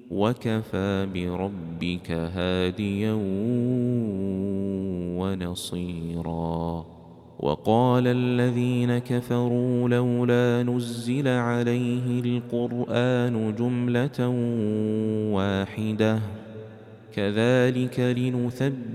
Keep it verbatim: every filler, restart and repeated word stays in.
وكفى بربك هاديا ونصيرا. وقال الذين كفروا لولا نزل عليه القرآن جملة واحدة كذلك لنثبت